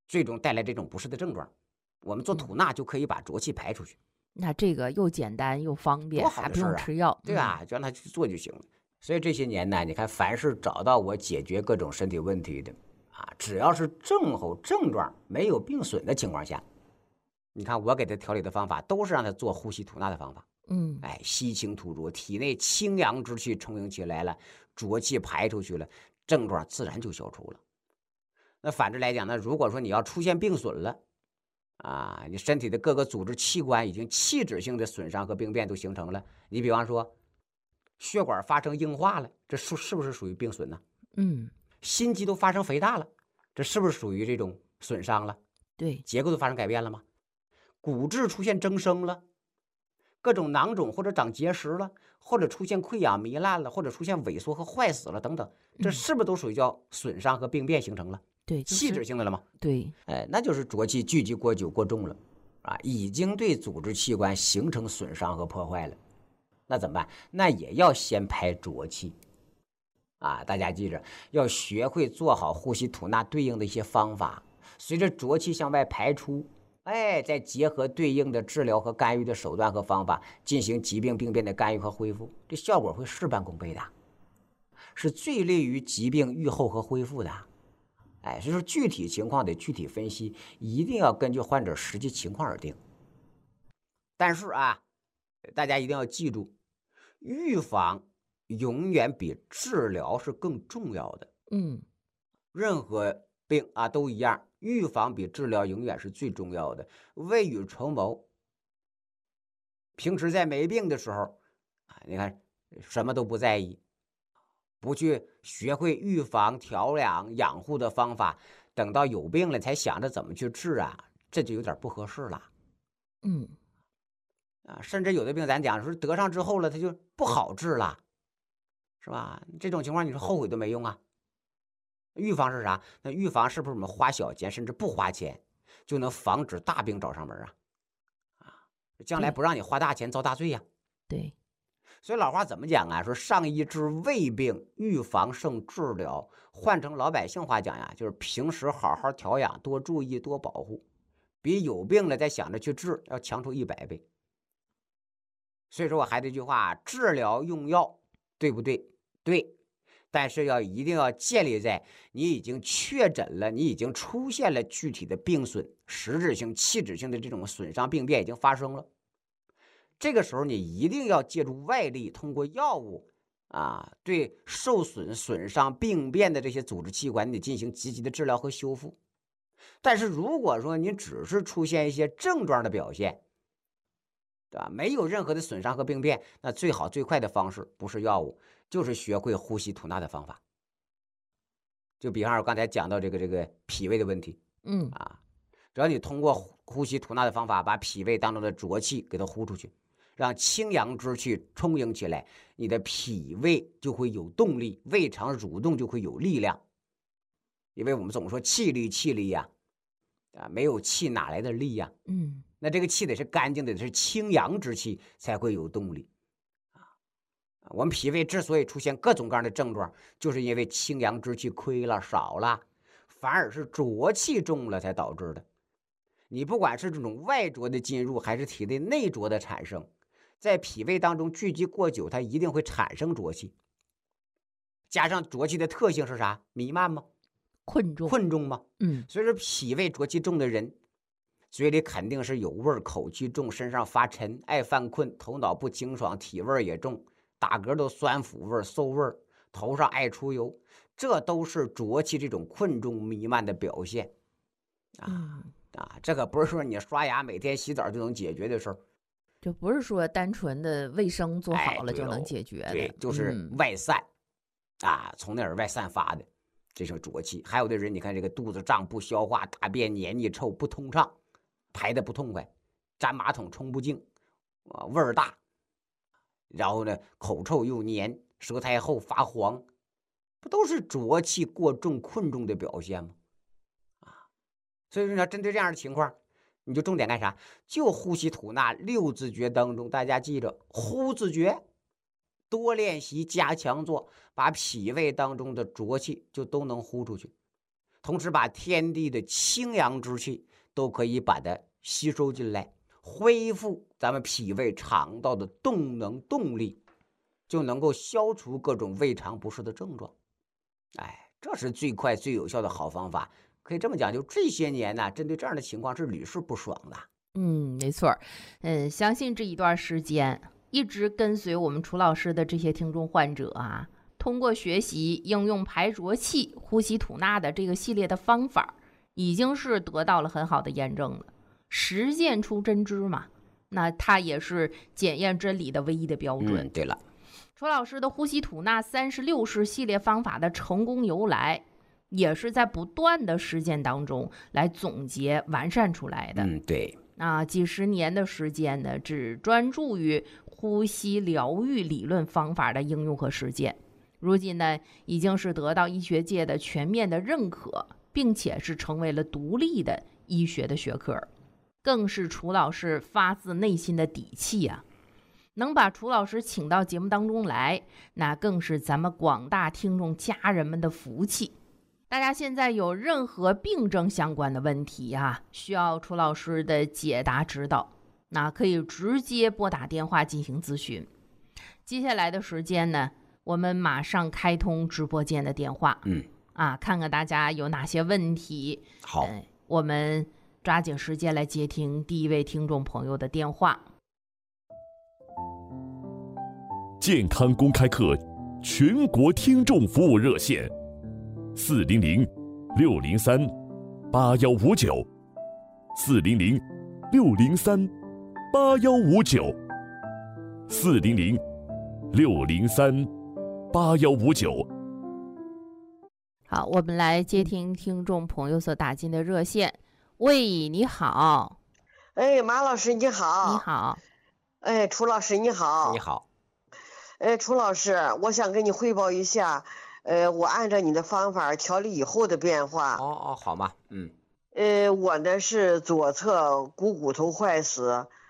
最终带来这种不适的症状。我们做吐纳就可以把浊气排出去， 那这个又简单又方便， 多好还不的事儿啊， 用吃药， 对吧？就让他去做就行了。所以这些年呢，你看，凡是找到我解决各种身体问题的啊，只要是症候症状没有病损的情况下，你看我给他调理的方法都是让他做呼吸吐纳的方法。哎，吸清吐浊，体内清阳之气充盈起来了，浊气排出去了，症状自然就消除了。那反之来讲呢，如果说你要出现病损了啊，你身体的各个组织器官已经器质性的损伤和病变都形成了，你比方说血管发生硬化了，这是不是属于病损呢？心肌都发生肥大了，这是不是属于这种损伤了？ 对， 结构都发生改变了吗？骨质出现增生了，各种囊肿或者长结石了，或者出现溃疡糜烂了，或者出现萎缩和坏死了等等，这是不是都属于叫损伤和病变形成了？ 对， 器质性的了吗？ 对， 那就是浊气聚集过久过重了啊，已经对组织器官形成损伤和破坏了。那怎么办？那也要先排浊气啊！大家记着，要学会做好呼吸吐纳对应的一些方法，随着浊气向外排出，再结合对应的治疗和干预的手段和方法，进行疾病病变的干预和恢复，这效果会事半功倍的，是最利于疾病愈后和恢复的。所以说具体情况得具体分析，一定要根据患者实际情况而定。但是啊，大家一定要记住，预防永远比治疗是更重要的。任何病啊都一样，预防比治疗永远是最重要的。未雨绸缪，平时在没病的时候你看什么都不在意，不去学会预防调养养护的方法，等到有病了才想着怎么去治啊，这就有点不合适了。甚至有的病咱讲说得上之后了，它就不好治了，是吧？这种情况你说后悔都没用啊。预防是啥？那预防是不是我们花小钱甚至不花钱就能防止大病找上门啊？将来不让你花大钱遭大罪呀。 对， 所以老话怎么讲啊？说上医治未病，预防胜治疗。换成老百姓话讲呀，就是平时好好调养，多注意，多保护，比有病了再想着去治要强出100倍。所以说我还这句话，治疗用药对不对？对，但是一定要建立在你已经确诊了，你已经出现了具体的病损，实质性、器质性的这种损伤病变已经发生了。这个时候你一定要借助外力，通过药物对受损、损伤、病变的这些组织器官，你进行积极的治疗和修复。但是如果说你只是出现一些症状的表现，对吧？没有任何的损伤和病变，那最好最快的方式不是药物，就是学会呼吸吐纳的方法。就比方说刚才讲到这个脾胃的问题，只要你通过呼吸吐纳的方法，把脾胃当中的浊气给它呼出去，让清阳之气充盈起来，你的脾胃就会有动力，胃肠蠕动就会有力量。因为我们总说气力气力呀，没有气哪来的力呀？那这个气得是干净的，得是清阳之气才会有动力。我们脾胃之所以出现各种各样的症状，就是因为清阳之气亏了少了，反而是浊气重了才导致的。你不管是这种外浊的进入，还是体内内浊的产生，在脾胃当中聚集过久，它一定会产生浊气。加上浊气的特性是啥？弥漫吗？困重吗？所以说脾胃浊气重的人，嘴里肯定是有味，口气重，身上发沉，爱犯困，头脑不清爽，体味也重，打嗝都酸腐味、馊味，头上爱出油，这都是浊气这种困重弥漫的表现。这可不是说你刷牙每天洗澡就能解决的事儿， 这不是说单纯的卫生做好了就能解决的。 对，就是外散从那儿外散发的这种浊气。还有的人你看这个肚子胀不消化，大便黏腻臭不通畅，排的不痛快，粘马桶冲不净，味儿大，然后呢口臭又黏，舌苔厚发黄，不都是浊气过重困重的表现吗？所以说你要针对这样的情况，你就重点干啥？就呼吸吐纳6字诀当中，大家记着呼字诀，多练习加强做，把脾胃当中的浊气就都能呼出去。 同时把天地的清阳之气都可以把它吸收进来，恢复咱们脾胃肠道的动能动力，就能够消除各种胃肠不适的症状。这是最快最有效的好方法。可以这么讲，就这些年呢，针对这样的情况是屡试不爽的。 没错。相信这一段时间一直跟随我们楚老师的这些听众患者啊，通过学习应用排浊气、呼吸吐纳的这个系列的方法，已经是得到了很好的验证了。实践出真知嘛，那它也是检验真理的唯一的标准。 对了， 楚老师的呼吸吐纳36式系列方法的成功由来，也是在不断的实践当中来总结完善出来的。 对。 几十年的时间呢，只专注于呼吸疗愈理论方法的应用和实践。如今呢，已经是得到医学界的全面的认可，并且是成为了独立的医学的学科，更是楚老师发自内心的底气啊！能把楚老师请到节目当中来，那更是咱们广大听众家人们的福气。大家现在有任何病症相关的问题需要楚老师的解答指导，那可以直接拨打电话进行咨询。接下来的时间呢，我们马上开通直播间的电话，看看大家有哪些问题。 好， 我们抓紧时间来接听第一位听众朋友的电话。 健康公开课全国听众服务热线400-603-8159，400-603-8159。 好，我们来接听听众朋友所打进的热线。喂，你好。 马老师你好。 你好。 楚老师你好。 你好。 楚老师，我想跟你汇报一下，我按照你的方法调理以后的变化。 好嘛。 我呢是左侧股骨头坏死，